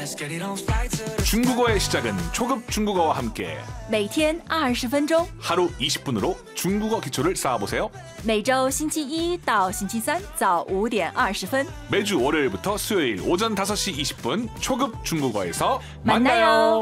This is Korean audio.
중국어의 시작은 초급 중국어와 함께 每天20分钟， 하루 20분으로 중국어 기초를 쌓아보세요. 每周星期一到星期三早5点20分。 매주 월요일부터 수요일 오전 5시 20분 초급 중국어에서 만나요. 만나요.